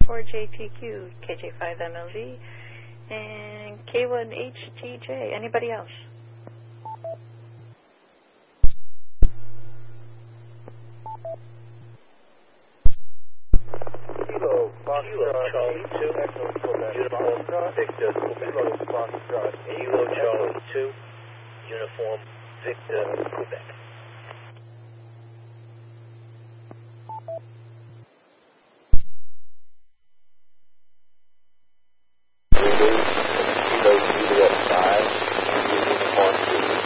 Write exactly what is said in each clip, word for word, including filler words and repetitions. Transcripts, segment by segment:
four J T Q, K J five M L Z, and K one H T J. Anybody else? Kilo Foxtrot Charlie two, Echo Quebec Foxtrot, Victor Kilo Foxtrot Kilo Charlie two, Uniform Victor Quebec. Kilo Juliet five, Uniform two.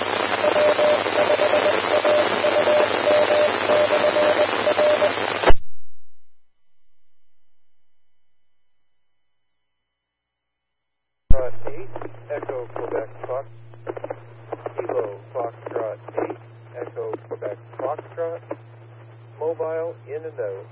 eight, Echo Quebec Fox, Kilo Foxtrot eight, Echo Quebec Foxtrot, mobile in and out.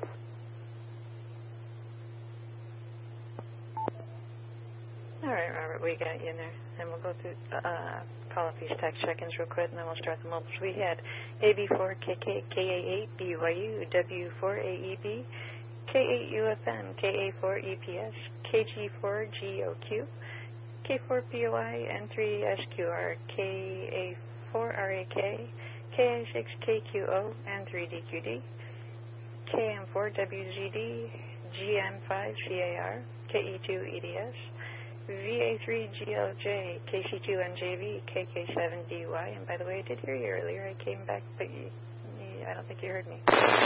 All right, Robert, we got you in there. And we'll go through, uh, call up these text check-ins real quick, and then we'll start the mobiles. We had A B four K K K A eight B Y U, W four A E B, K eight U F M, K A four E P S, K G four G O Q, K four P O I, N three S Q R, K A four R A K, K A six K Q O, N three D Q D, K M four W G D, G M five C A R, K E two E D S, V A three G L J, K C two N J V, K K seven D Y, and by the way, I did hear you earlier. I came back, but you, you, I don't think you heard me.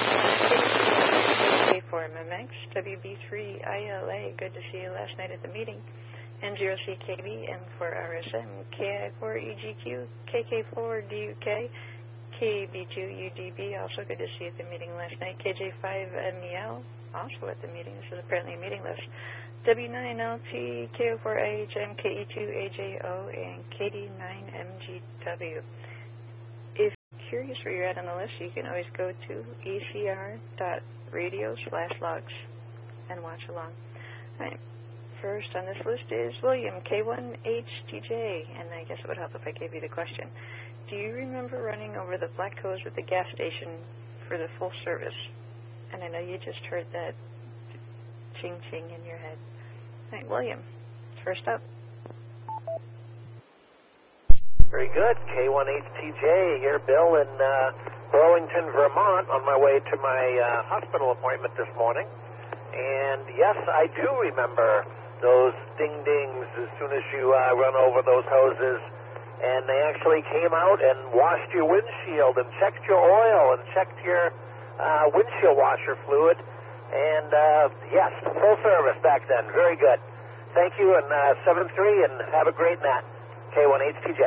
K four M M X, W B three I L A, good to see you last night at the meeting. N zero C K B, M four R S M, K I four E G Q, K K four D U K, K B two U D B, also good to see you at the meeting last night. K J five M E L, also at the meeting. This is apparently a meeting list. W nine L T, K O four I H M, K E two A J O, and K D nine M G W. If you're curious where you're at on the list, you can always go to E C R dot radio slash logs and watch along. All right. First on this list is William, K one H T J, and I guess it would help if I gave you the question. Do you remember running over the black hose with the gas station for the full service? And I know you just heard that ching-ching in your head. All right, William, first up. Very good. K one H T J here, Bill, in uh, Burlington, Vermont, on my way to my uh, hospital appointment this morning. And yes, I do remember those ding-dings as soon as you uh, run over those hoses. And they actually came out and washed your windshield and checked your oil and checked your uh, windshield washer fluid. And uh, yes, full service back then. Very good. Thank you, and uh, seven three, and have a great night. K one H T J.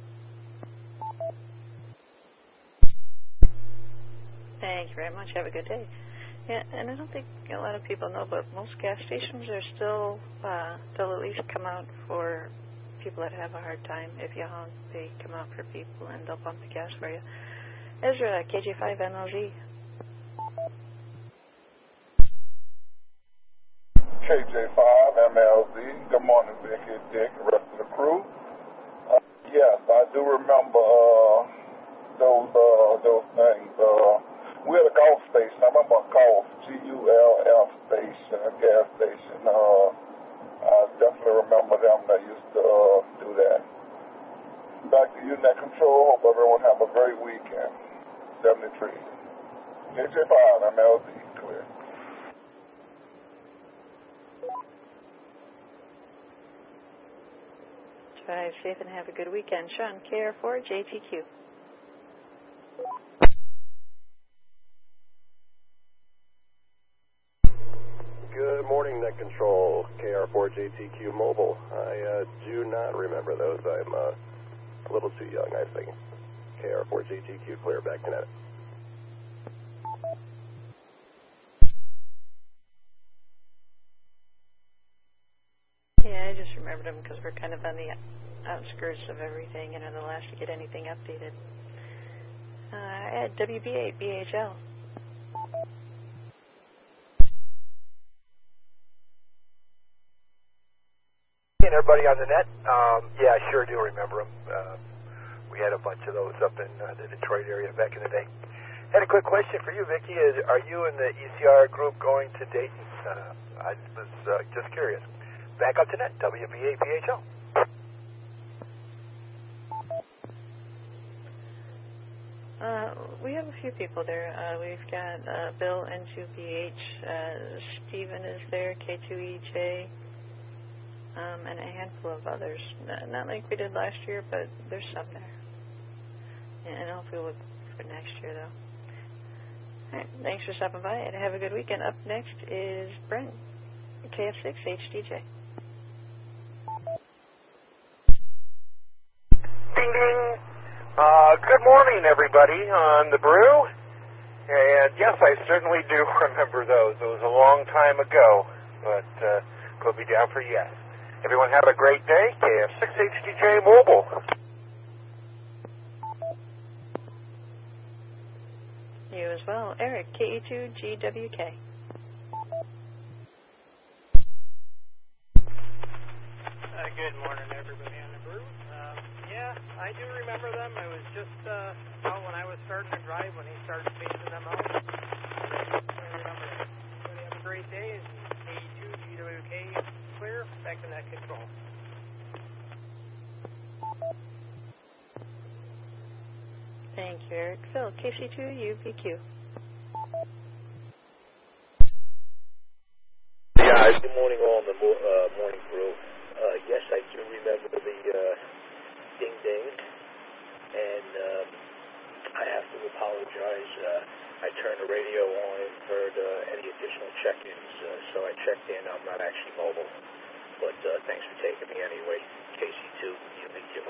Thank you very much. Have a good day. Yeah, and I don't think a lot of people know, but most gas stations are still, uh, they'll at least come out for people that have a hard time. If you honk, they come out for people, and they'll pump the gas for you. Ezra, K J five M L Z. K J five M L Z. Good morning, Vicky, Dick, the rest of the crew. Uh, yes, I do remember uh, those uh, those things. Uh, we had a golf station. I remember a golf, G U L F station, a gas station. Uh, I definitely remember them that used to uh, do that. Back to you, Net Control. Hope everyone have a great weekend. seventy-three. K J five M L Z, clear. Drive safe and have a good weekend. Sean, K R four J T Q. Good morning, Net Control, K R four J T Q Mobile. I uh, do not remember those. I'm uh, a little too young, I think. K R four J T Q, clear, back to Net. Yeah, I just remembered them because we're kind of on the outskirts of everything and are the last to get anything updated. Uh, at W B eight B H L. And everybody on the net, um, yeah, I sure do remember them. Uh, we had a bunch of those up in uh, the Detroit area back in the day. Had a quick question for you, Vicki. Is, are you in the E C R group going to Dayton? Uh, I was uh, just curious. Back up to net, W B A P H L. Uh, we have a few people there. Uh, we've got uh, Bill, N two B H, uh, Stephen is there, K two E J, um, and a handful of others. Not, not like we did last year, but there's some there. And hopefully we'll look for next year, though. All right, thanks for stopping by, and have a good weekend. Up next is Brent, K F six H D J. Ding, ding. Uh, good morning, everybody on the brew. And yes, I certainly do remember those. It was a long time ago, but uh, put me down for yes. Everyone have a great day. K F six H D J Mobile. You as well. Eric, K E two G W K. Uh, good morning, everybody on the brew. Um, yeah, I do remember them. I was just uh, out when I was starting to drive when he started phasing them out. I remember it. Everybody have a great day. K E two G W K clear. Back to net control. Thank you, Eric. Phil, K C two U V Q. Yeah, good morning all in the mo- uh, morning brew. Uh, yes, I do remember the uh, ding ding, and um, I have to apologize. Uh, I turned the radio on and heard uh, any additional check-ins, uh, so I checked in. I'm not actually mobile, but uh, thanks for taking me anyway. K C two U V Q.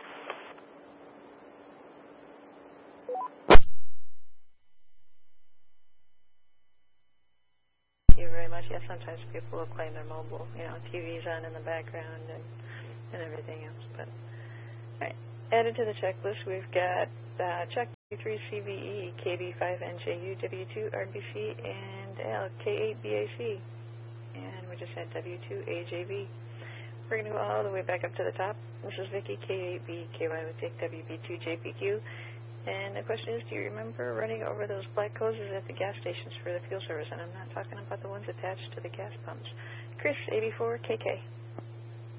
Thank you very much. Yeah, sometimes people will claim they're mobile. You know, T V's on in the background and, and everything else. But all right, added to the checklist, we've got uh, Chuck W three C V E, K B five N J U, W two R B C, and Al K eight B A C. And we just had W two A J B. We're going to go all the way back up to the top. This is Vicky, K eight B K Y. We take W B two J P Q. And the question is, do you remember running over those black hoses at the gas stations for the fuel service? And I'm not talking about the ones attached to the gas pumps. Chris, eighty-four K K.